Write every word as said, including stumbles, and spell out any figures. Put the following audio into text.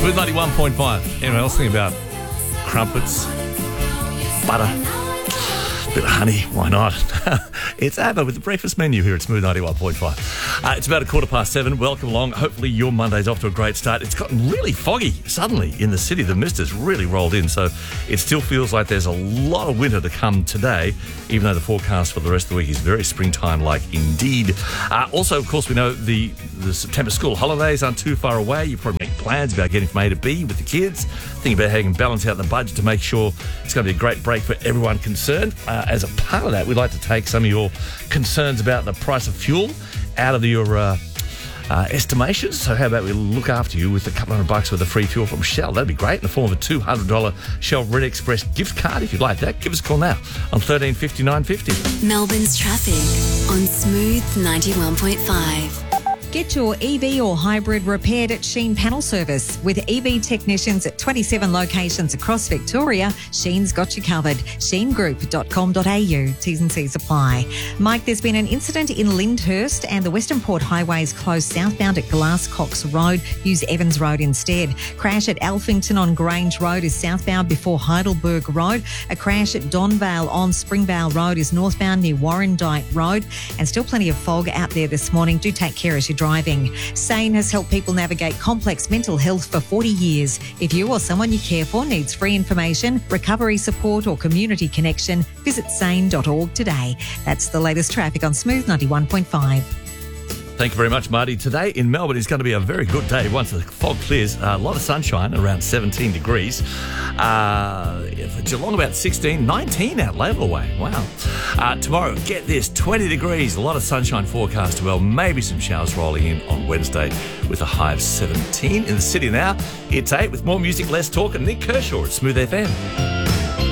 Smooth ninety-one point five. Anyone else think about crumpets, butter, a bit of honey? Why not? It's Abba with the breakfast menu here at Smooth ninety-one point five. Uh, it's about a quarter past seven. Welcome along. Hopefully your Monday's off to a great start. It's gotten really foggy suddenly in the city. The mist has really rolled in, so it still feels like there's a lot of winter to come today, even though the forecast for the rest of the week is very springtime-like indeed. Uh, also, of course, we know the, the September school holidays aren't too far away. You probably make plans about getting from A to B with the kids, thinking about how you can balance out the budget to make sure it's going to be a great break for everyone concerned. Uh, as a part of that, we'd like to take some of your concerns about the price of fuel out of your uh, uh, estimations. So how about we look after you with a couple hundred bucks worth of free fuel from Shell? That'd be great, in the form of a two hundred dollars Shell Red Express gift card. If you'd like that, give us a call now on thirteen fifty, nine fifty. Melbourne's traffic on Smooth ninety-one point five. Get your E V or hybrid repaired at Sheen Panel Service. With E V technicians at twenty-seven locations across Victoria, Sheen's got you covered. sheen group dot com dot a u. T's and C's apply. Mike, there's been an incident in Lyndhurst and the Western Port Highway is closed southbound at Glasscox Road. Use Evans Road instead. Crash at Alphington on Grange Road is southbound before Heidelberg Road. A crash at Donvale on Springvale Road is northbound near Warrandyte Road. And still plenty of fog out there this morning. Do take care as you driving. SANE has helped people navigate complex mental health for forty years. If you or someone you care for needs free information, recovery support or community connection, visit sane dot org today. That's the latest traffic on Smooth ninety-one point five. Thank you very much, Marty. Today in Melbourne is going to be a very good day once the fog clears. Uh, a lot of sunshine, around seventeen degrees. Uh, for Geelong, about sixteen, nineteen out Labour Way. Wow. Uh, tomorrow, get this, twenty degrees. A lot of sunshine forecast as well. Maybe some showers rolling in on Wednesday with a high of seventeen. In the city now, it's eight with more music, less talk, and Nick Kershaw at Smooth F M.